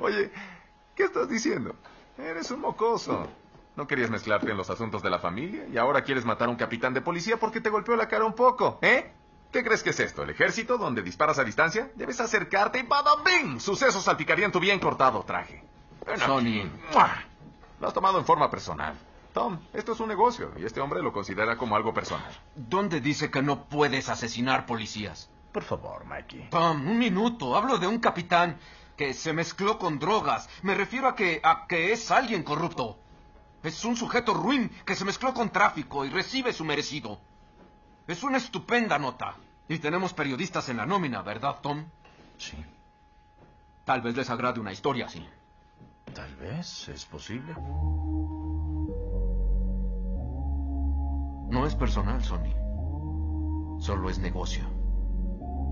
Oye, ¿qué estás diciendo? Eres un mocoso. ¿No querías mezclarte en los asuntos de la familia? ¿Y ahora quieres matar a un capitán de policía porque te golpeó la cara un poco? ¿Eh? ¿Qué crees que es esto? ¿El ejército donde disparas a distancia? Debes acercarte y ¡bada bing! Sucesos salpicarían tu bien cortado traje. Ven Sonny. aquí. ¡Mua! Lo has tomado en forma personal. Tom, esto es un negocio y este hombre lo considera como algo personal. ¿Dónde dice que no puedes asesinar policías? Por favor, Mikey. Tom, un minuto. Hablo de un capitán que se mezcló con drogas. Me refiero a que es alguien corrupto. Es un sujeto ruin que se mezcló con tráfico y recibe su merecido. Es una estupenda nota. Y tenemos periodistas en la nómina, ¿verdad, Tom? Sí, Tal vez les agrade una historia así. tal vez, es posible. No es personal, Sonny. Solo es negocio.